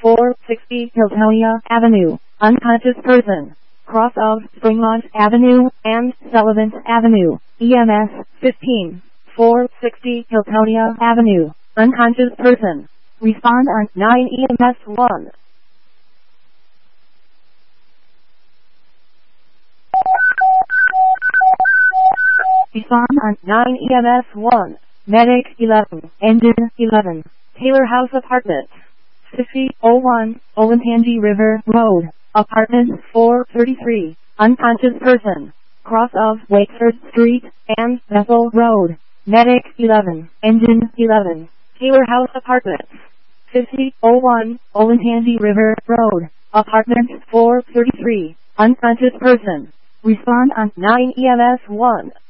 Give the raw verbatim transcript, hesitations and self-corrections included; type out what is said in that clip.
four sixty Hiltonia Avenue, unconscious person. Cross of Springmont Avenue and Sullivan Avenue, E M S fifteen, four sixty Hiltonia Avenue, unconscious person. Respond on nine E M S one. Respond on nine E M S one. Medic eleven, Engine eleven, Taylor House Apartments, fifty oh one, Olentangy River Road, Apartment four thirty-three, unconscious person. Cross of Wakeford Street and Bethel Road. Medic eleven, Engine eleven, Taylor House Apartments, fifty oh one, Olentangy River Road, Apartment four thirty-three, unconscious person. Respond on nine E M S one.